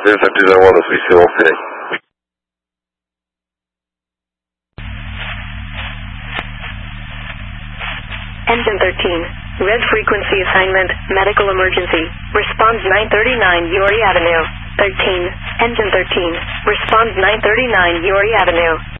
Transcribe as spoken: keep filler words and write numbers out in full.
Delta two zero one, this is still okay. Engine thirteen, red frequency assignment, medical emergency, response nine thirty-nine Uri Avenue. thirteen, engine thirteen, response nine thirty-nine Uri Avenue.